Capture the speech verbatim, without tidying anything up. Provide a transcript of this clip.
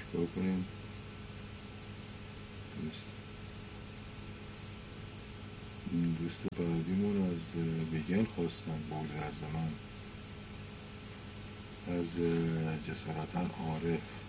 چیکار کنیم؟ دوست دوست بعدیمون از ویگن خواستن بگذر زمان، از جسارتا عارف.